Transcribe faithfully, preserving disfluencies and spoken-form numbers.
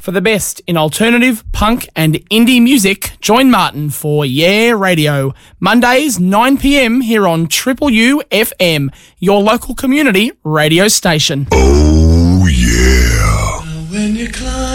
For the best in alternative, punk and indie music, join Martin for Yeah Radio. Mondays, nine p.m. here on Triple U F M, your local community radio station. Oh, yeah. When you climb